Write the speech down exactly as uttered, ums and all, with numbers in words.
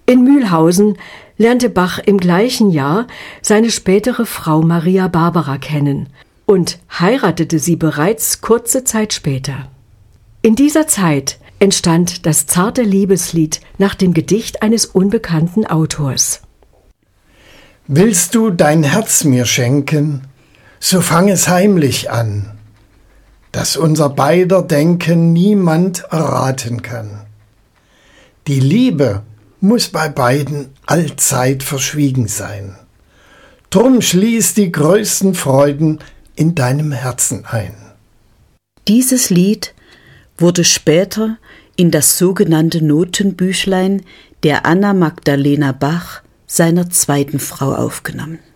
In Mühlhausen lernte Bach im gleichen Jahr seine spätere Frau Maria Barbara kennen und heiratete sie bereits kurze Zeit später. In dieser Zeit entstand das zarte Liebeslied nach dem Gedicht eines unbekannten Autors. Willst du dein Herz mir schenken, so fang es heimlich an, dass unser beider Denken niemand erraten kann. Die Liebe muss bei beiden allzeit verschwiegen sein. Drum schließ die größten Freuden in deinem Herzen ein. Dieses Lied wurde später in das sogenannte Notenbüchlein der Anna Magdalena Bach, seiner zweiten Frau, aufgenommen.